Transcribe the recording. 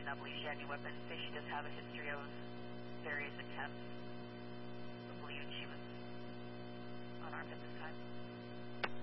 not believe she had any weapons. Say she does have a history of various attempts